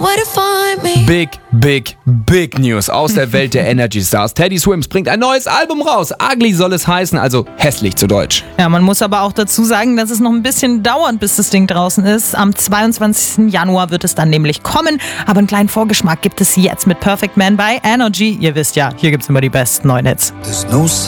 Big News aus der Welt der Energy Stars. Teddy Swims bringt ein neues Album raus. Ugly soll es heißen, also hässlich zu Deutsch. Ja, man muss aber auch dazu sagen, dass es noch ein bisschen dauert, bis das Ding draußen ist. Am 22. Januar wird es dann nämlich kommen. Aber einen kleinen Vorgeschmack gibt es jetzt mit Perfect Man bei Energy. Ihr wisst ja, hier gibt's immer die besten neuen Hits.